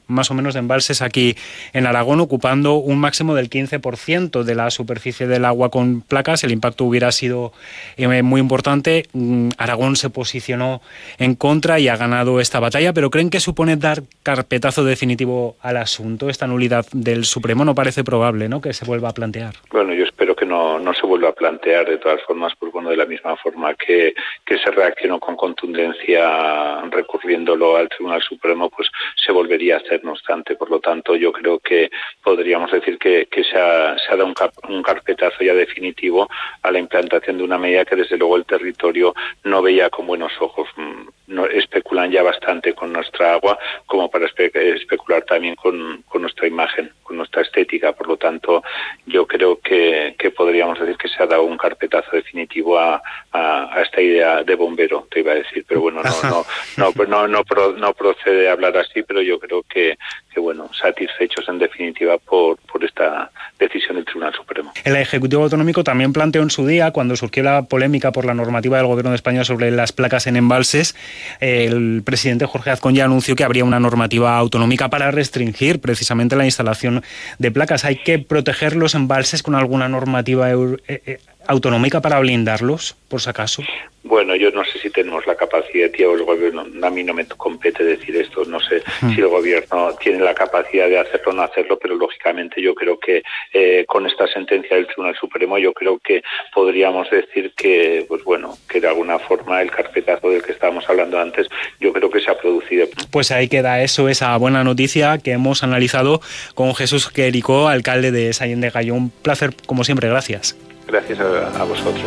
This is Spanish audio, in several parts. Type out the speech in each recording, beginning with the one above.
más o menos de embalses aquí en Aragón, ocupando un máximo del 15% de la superficie del agua con placas. El impacto hubiera sido muy importante. Aragón se posicionó en contra y ha ganado esta batalla, pero ¿creen que supone dar carpetazo definitivo al asunto? Esta nulidad del Supremo no parece probable, ¿no?, que se vuelva a plantear. Bueno, yo espero que no se vuelva a plantear. De todas formas, pues bueno, de la misma forma que se reaccionó con contundencia recurriéndolo al Tribunal Supremo, pues se volvería a hacer, no obstante. Por lo tanto, yo creo que podríamos decir que se ha dado un carpetazo ya definitivo a la implantación de una medida que desde luego el territorio no veía con buenos ojos. Especulan ya bastante con nuestra agua como para especular también con nuestra imagen, con nuestra estética. Por lo tanto, yo creo que podríamos decir que se ha dado un carpetazo definitivo a esta idea de bombero, te iba a decir, pero bueno, no procede hablar así, pero yo creo que bueno, satisfechos en definitiva por esta decisión del Tribunal Supremo. El Ejecutivo Autonómico también planteó en su día, cuando surgió la polémica por la normativa del Gobierno de España sobre las placas en embalses, el presidente Jorge Azcón ya anunció que habría una normativa autonómica para restringir precisamente la instalación de placas. ¿Hay que proteger los embalses con alguna normativa autonómica para blindarlos, por si acaso? Bueno, yo no sé si tenemos la capacidad, tío, el gobierno, a mí no me compete decir esto, no sé si el gobierno tiene la capacidad de hacerlo o no hacerlo, pero lógicamente yo creo que con esta sentencia del Tribunal Supremo yo creo que podríamos decir que, pues bueno, que de alguna forma el carpetazo del que estábamos hablando antes, yo creo que se ha producido. Pues ahí queda eso, esa buena noticia que hemos analizado con Jesús Quericó, alcalde de Sallent de Galló. Un placer, como siempre, gracias. Gracias a vosotros.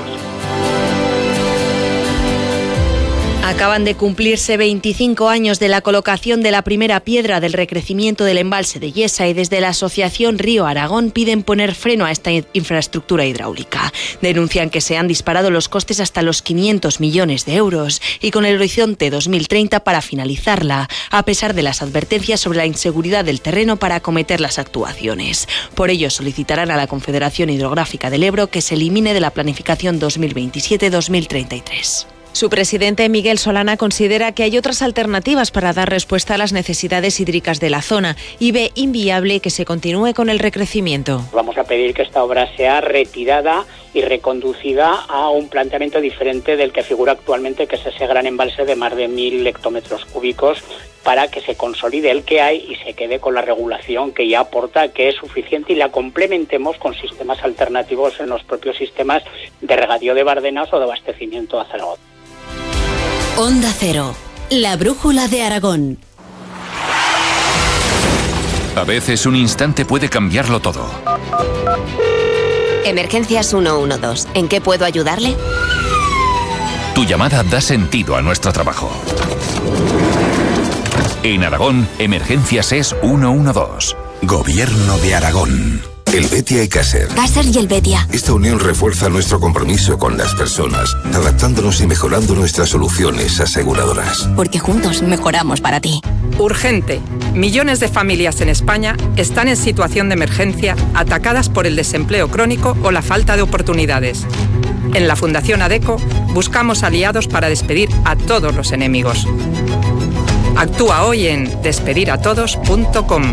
Acaban de cumplirse 25 años de la colocación de la primera piedra del recrecimiento del embalse de Yesa y desde la asociación Río Aragón piden poner freno a esta infraestructura hidráulica. Denuncian que se han disparado los costes hasta los 500 millones de euros y con el horizonte 2030 para finalizarla, a pesar de las advertencias sobre la inseguridad del terreno para acometer las actuaciones. Por ello solicitarán a la Confederación Hidrográfica del Ebro que se elimine de la planificación 2027-2033. Su presidente, Miguel Solana, considera que hay otras alternativas para dar respuesta a las necesidades hídricas de la zona y ve inviable que se continúe con el recrecimiento. Vamos a pedir que esta obra sea retirada y reconducida a un planteamiento diferente del que figura actualmente, que es ese gran embalse de más de 1.000 hectómetros cúbicos, para que se consolide el que hay y se quede con la regulación que ya aporta, que es suficiente, y la complementemos con sistemas alternativos en los propios sistemas de regadío de Bardenas o de abastecimiento a Zaragoza. Onda Cero, la brújula de Aragón. A veces un instante puede cambiarlo todo. Emergencias 112. ¿En qué puedo ayudarle? Tu llamada da sentido a nuestro trabajo. En Aragón, Emergencias es 112. Gobierno de Aragón. El Betia y Caser. Caser y el Betia. Esta unión refuerza nuestro compromiso con las personas, adaptándonos y mejorando nuestras soluciones aseguradoras. Porque juntos mejoramos para ti. Urgente. Millones de familias en España están en situación de emergencia, atacadas por el desempleo crónico o la falta de oportunidades. En la Fundación ADECO buscamos aliados para despedir a todos los enemigos. Actúa hoy en despediratodos.com.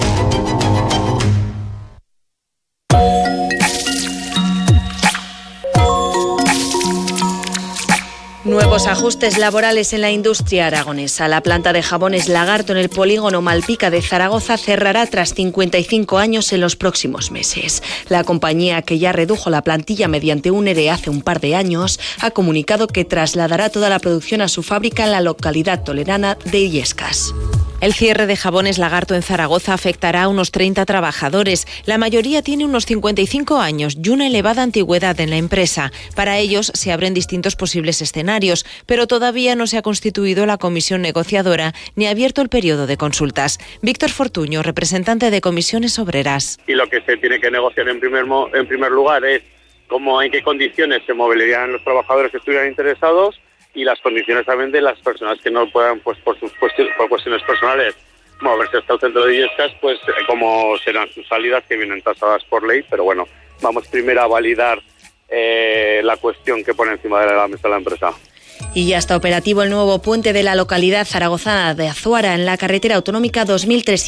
Nuevos ajustes laborales en la industria aragonesa. La planta de jabones Lagarto en el polígono Malpica de Zaragoza cerrará tras 55 años en los próximos meses. La compañía, que ya redujo la plantilla mediante un ERE hace un par de años, ha comunicado que trasladará toda la producción a su fábrica en la localidad toledana de Illescas. El cierre de Jabones Lagarto en Zaragoza afectará a unos 30 trabajadores. La mayoría tiene unos 55 años y una elevada antigüedad en la empresa. Para ellos se abren distintos posibles escenarios, pero todavía no se ha constituido la comisión negociadora ni ha abierto el periodo de consultas. Víctor Fortuño, representante de Comisiones Obreras. Y lo que se tiene que negociar en primer lugar es cómo, en qué condiciones se movilizarían los trabajadores que estuvieran interesados, y las condiciones también de las personas que no puedan, pues por cuestiones personales, moverse hasta el centro de Illescas, pues cómo serán sus salidas, que vienen tasadas por ley. Pero bueno, vamos primero a validar la cuestión que pone encima de la mesa la empresa. Y ya está operativo el nuevo puente de la localidad zaragozana de Azuara en la carretera autonómica 2300.